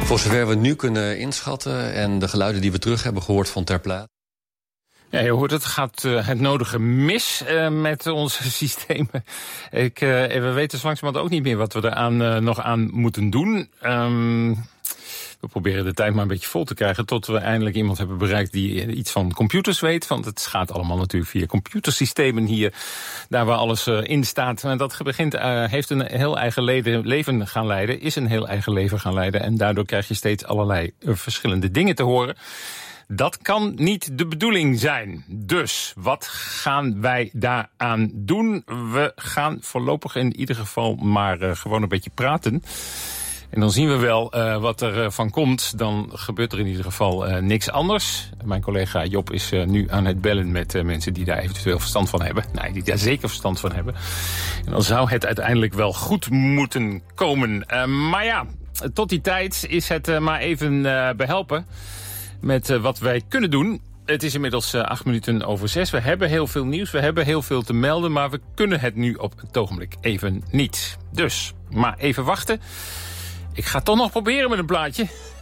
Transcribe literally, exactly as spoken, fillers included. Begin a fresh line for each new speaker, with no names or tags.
Voor zover we nu kunnen inschatten en de geluiden die we terug hebben gehoord van Ter Plaatse.
Ja, je hoort het, gaat uh, het nodige mis uh, met onze systemen. Ik, uh, we weten zo langzamerhand ook niet meer wat we er aan, uh, nog aan moeten doen. Um, we proberen de tijd maar een beetje vol te krijgen tot we eindelijk iemand hebben bereikt die iets van computers weet. Want het gaat allemaal natuurlijk via computersystemen hier, daar waar alles uh, in staat. En dat begint, uh, heeft een heel eigen leden, leven gaan leiden, is een heel eigen leven gaan leiden. En daardoor krijg je steeds allerlei uh, verschillende dingen te horen. Dat kan niet de bedoeling zijn. Dus, wat gaan wij daaraan doen? We gaan voorlopig in ieder geval maar uh, gewoon een beetje praten. En dan zien we wel uh, wat er uh, van komt. Dan gebeurt er in ieder geval uh, niks anders. Mijn collega Job is uh, nu aan het bellen met uh, mensen die daar eventueel verstand van hebben. Nee, die daar zeker verstand van hebben. En dan zou het uiteindelijk wel goed moeten komen. Uh, maar ja, tot die tijd is het uh, maar even uh, behelpen met uh, wat wij kunnen doen. Het is inmiddels uh, acht minuten over zes. We hebben heel veel nieuws, we hebben heel veel te melden, maar we kunnen het nu op het ogenblik even niet. Dus, maar even wachten. Ik ga toch nog proberen met een plaatje.